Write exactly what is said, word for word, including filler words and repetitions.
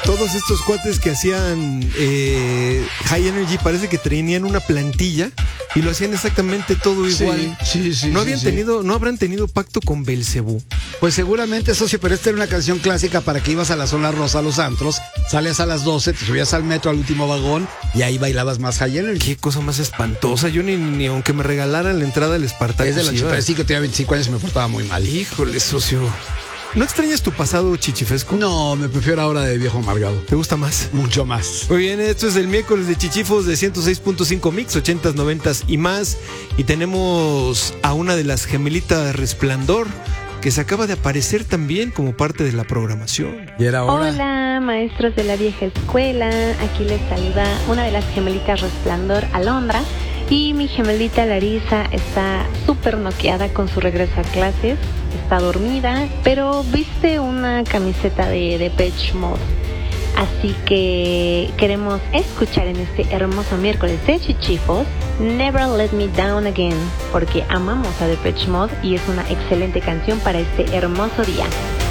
Todos estos cuates que hacían eh, High Energy parece que tenían una plantilla y lo hacían exactamente todo igual. Sí, sí, sí. No habían sí, sí. tenido, no habrán tenido pacto con Belcebú. Pues seguramente, socio, pero esta era una canción clásica para que ibas a la zona rosa, a los antros, salías a las doce, te subías al metro, al último vagón, y ahí bailabas más High Energy. Qué cosa más espantosa. Yo ni, ni aunque me regalaran la entrada al Espartaco. Es de la iba. chupa, sí que tenía veinticinco años y me portaba muy mal. Híjole, socio. ¿No extrañas tu pasado chichifesco? No, me prefiero ahora de viejo amargado. ¿Te gusta más? Mucho más. Muy bien, esto es el miércoles de Chichifos de ciento seis punto cinco Mix, ochentas, noventas y más. Y tenemos a una de las gemelitas Resplandor, que se acaba de aparecer también como parte de la programación. Y era hora. Hola, maestros de la vieja escuela. Aquí les saluda una de las gemelitas Resplandor, Alondra. Y mi gemelita Larisa está súper noqueada con su regreso a clases. Está dormida, pero viste una camiseta de Depeche Mode. Así que queremos escuchar en este hermoso miércoles de Chichifos Never Let Me Down Again, porque amamos a Depeche Mode y es una excelente canción para este hermoso día.